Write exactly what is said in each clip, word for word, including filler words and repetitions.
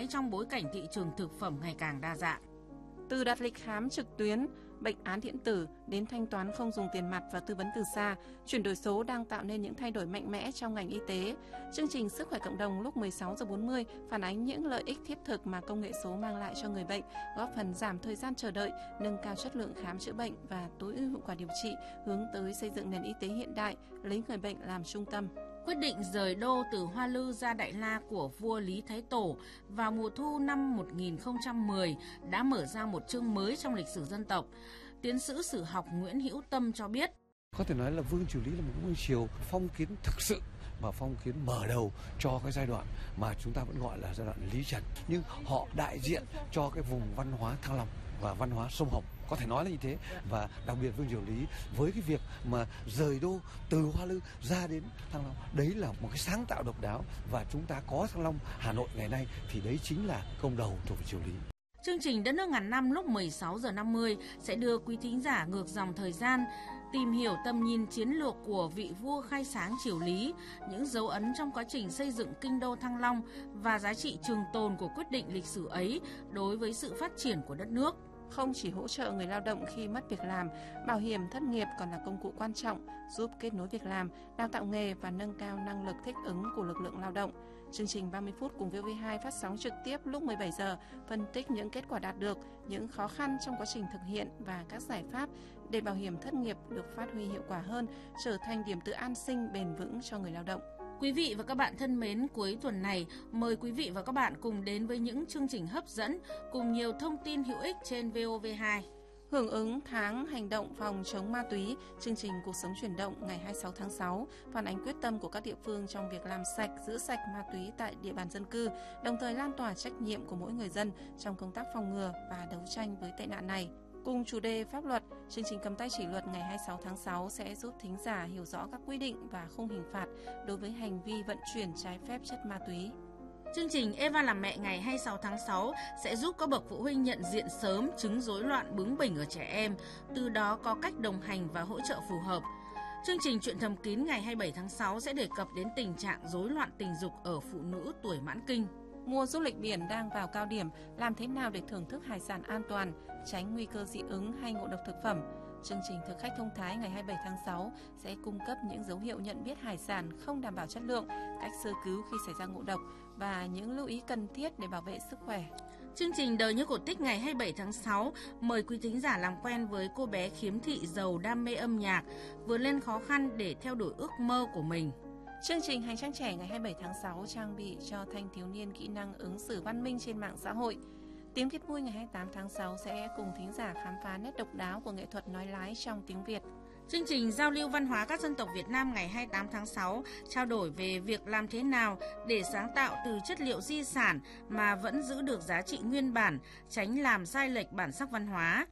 mãi trong bối cảnh thị trường thực phẩm ngày càng đa dạng. Từ đặt lịch khám trực tuyến, bệnh án điện tử đến thanh toán không dùng tiền mặt và tư vấn từ xa, chuyển đổi số đang tạo nên những thay đổi mạnh mẽ trong ngành y tế. Chương trình Sức khỏe cộng đồng lúc mười sáu giờ bốn mươi phản ánh những lợi ích thiết thực mà công nghệ số mang lại cho người bệnh, góp phần giảm thời gian chờ đợi, nâng cao chất lượng khám chữa bệnh và tối ưu hiệu quả điều trị, hướng tới xây dựng nền y tế hiện đại, lấy người bệnh làm trung tâm. Quyết định rời đô từ Hoa Lư ra Đại La của vua Lý Thái Tổ vào mùa thu năm một nghìn không trăm mười đã mở ra một chương mới trong lịch sử dân tộc. Tiến sĩ sử học Nguyễn Hữu Tâm cho biết. Có thể nói là Vương Triều Lý là một vương triều phong kiến thực sự và phong kiến mở đầu cho cái giai đoạn mà chúng ta vẫn gọi là giai đoạn Lý Trần. Nhưng họ đại diện cho cái vùng văn hóa Thăng Long và văn hóa sông Hồng. Có thể nói là như thế. Và đặc biệt Vương Triều Lý với cái việc mà rời đô từ Hoa Lư ra đến Thăng Long, đấy là một cái sáng tạo độc đáo, và chúng ta có Thăng Long, Hà Nội ngày nay thì đấy chính là công đầu thuộc về Triều Lý. Chương trình Đất nước ngàn năm lúc mười sáu giờ năm mươi sẽ đưa quý thính giả ngược dòng thời gian, tìm hiểu tầm nhìn chiến lược của vị vua khai sáng Triều Lý, những dấu ấn trong quá trình xây dựng kinh đô Thăng Long và giá trị trường tồn của quyết định lịch sử ấy đối với sự phát triển của đất nước. Không chỉ hỗ trợ người lao động khi mất việc làm, bảo hiểm thất nghiệp còn là công cụ quan trọng giúp kết nối việc làm, đào tạo nghề và nâng cao năng lực thích ứng của lực lượng lao động. Chương trình ba mươi phút cùng vê o vê hai phát sóng trực tiếp lúc mười bảy giờ, phân tích những kết quả đạt được, những khó khăn trong quá trình thực hiện và các giải pháp để bảo hiểm thất nghiệp được phát huy hiệu quả hơn, trở thành điểm tựa an sinh bền vững cho người lao động. Quý vị và các bạn thân mến, cuối tuần này, mời quý vị và các bạn cùng đến với những chương trình hấp dẫn cùng nhiều thông tin hữu ích trên vê o vê hai. Hưởng ứng tháng hành động phòng chống ma túy, chương trình Cuộc sống chuyển động ngày hai mươi sáu tháng sáu phản ánh quyết tâm của các địa phương trong việc làm sạch, giữ sạch ma túy tại địa bàn dân cư, đồng thời lan tỏa trách nhiệm của mỗi người dân trong công tác phòng ngừa và đấu tranh với tệ nạn này. Cùng chủ đề pháp luật, chương trình Cầm tay chỉ luật ngày hai mươi sáu tháng sáu sẽ giúp thính giả hiểu rõ các quy định và khung hình phạt đối với hành vi vận chuyển trái phép chất ma túy. Chương trình Eva làm mẹ ngày hai mươi sáu tháng sáu sẽ giúp các bậc phụ huynh nhận diện sớm chứng rối loạn bướng bỉnh ở trẻ em, từ đó có cách đồng hành và hỗ trợ phù hợp. Chương trình Chuyện thầm kín ngày hai mươi bảy tháng sáu sẽ đề cập đến tình trạng rối loạn tình dục ở phụ nữ tuổi mãn kinh. Mùa du lịch biển đang vào cao điểm, làm thế nào để thưởng thức hải sản an toàn, tránh nguy cơ dị ứng hay ngộ độc thực phẩm? Chương trình Thực khách thông thái ngày hai mươi bảy tháng sáu sẽ cung cấp những dấu hiệu nhận biết hải sản không đảm bảo chất lượng, cách sơ cứu khi xảy ra ngộ độc và những lưu ý cần thiết để bảo vệ sức khỏe. Chương trình Đời như cổ tích ngày hai mươi bảy tháng sáu mời quý thính giả làm quen với cô bé khiếm thị giàu đam mê âm nhạc, vượt lên khó khăn để theo đuổi ước mơ của mình. Chương trình Hành trang trẻ ngày hai mươi bảy tháng sáu trang bị cho thanh thiếu niên kỹ năng ứng xử văn minh trên mạng xã hội. Tiếng Việt vui ngày hai mươi tám tháng sáu sẽ cùng thính giả khám phá nét độc đáo của nghệ thuật nói lái trong tiếng Việt. Chương trình Giao lưu văn hóa các dân tộc Việt Nam ngày hai mươi tám tháng sáu trao đổi về việc làm thế nào để sáng tạo từ chất liệu di sản mà vẫn giữ được giá trị nguyên bản, tránh làm sai lệch bản sắc văn hóa.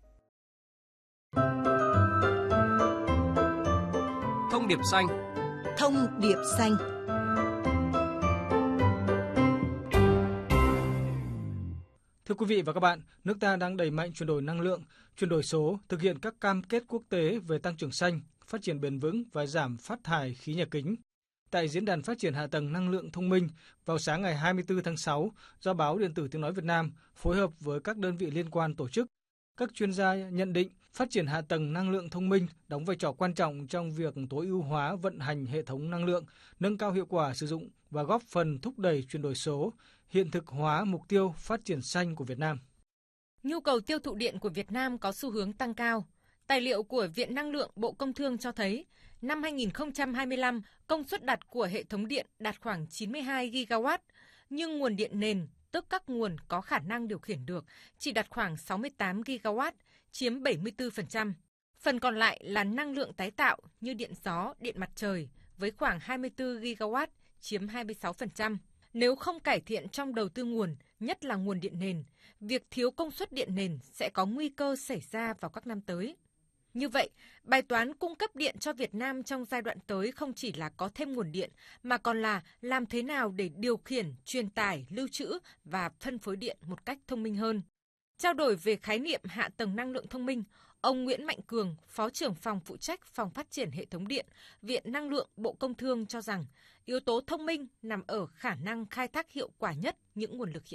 Thông điệp xanh. Thông điệp xanh. Thưa quý vị và các bạn, nước ta đang đẩy mạnh chuyển đổi năng lượng, chuyển đổi số, thực hiện các cam kết quốc tế về tăng trưởng xanh, phát triển bền vững và giảm phát thải khí nhà kính. Tại Diễn đàn Phát triển Hạ tầng Năng lượng Thông minh vào sáng ngày hai mươi tư tháng sáu, do Báo Điện tử Tiếng nói Việt Nam phối hợp với các đơn vị liên quan tổ chức, các chuyên gia nhận định phát triển hạ tầng năng lượng thông minh đóng vai trò quan trọng trong việc tối ưu hóa vận hành hệ thống năng lượng, nâng cao hiệu quả sử dụng và góp phần thúc đẩy chuyển đổi số, hiện thực hóa mục tiêu phát triển xanh của Việt Nam. Nhu cầu tiêu thụ điện của Việt Nam có xu hướng tăng cao. Tài liệu của Viện Năng lượng Bộ Công Thương cho thấy, năm hai nghìn không trăm hai mươi lăm, công suất đặt của hệ thống điện đạt khoảng chín mươi hai gi-ga-oát, nhưng nguồn điện nền, tức các nguồn có khả năng điều khiển được, chỉ đạt khoảng sáu mươi tám gi-ga-oát, chiếm bảy mươi tư phần trăm. Phần còn lại là năng lượng tái tạo như điện gió, điện mặt trời, với khoảng hai mươi tư gi-ga-oát, chiếm hai mươi sáu phần trăm. Nếu không cải thiện trong đầu tư nguồn, nhất là nguồn điện nền, việc thiếu công suất điện nền sẽ có nguy cơ xảy ra vào các năm tới. Như vậy, bài toán cung cấp điện cho Việt Nam trong giai đoạn tới không chỉ là có thêm nguồn điện, mà còn là làm thế nào để điều khiển, truyền tải, lưu trữ và phân phối điện một cách thông minh hơn. Trao đổi về khái niệm hạ tầng năng lượng thông minh, ông Nguyễn Mạnh Cường, Phó trưởng phòng phụ trách Phòng Phát triển Hệ thống Điện, Viện Năng lượng Bộ Công Thương cho rằng, yếu tố thông minh nằm ở khả năng khai thác hiệu quả nhất những nguồn lực hiện